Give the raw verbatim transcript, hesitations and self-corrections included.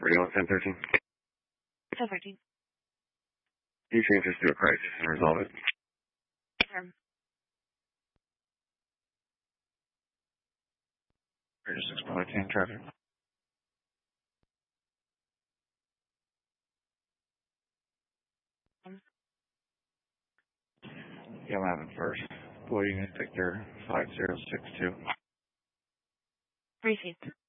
Radio ten thirteen. ten thirteen. You change this to a crisis and resolve it. Confirm. Radio six point ten traffic. Um, Yeah, I'm having first. Boy, you can take their five zero six two. Received.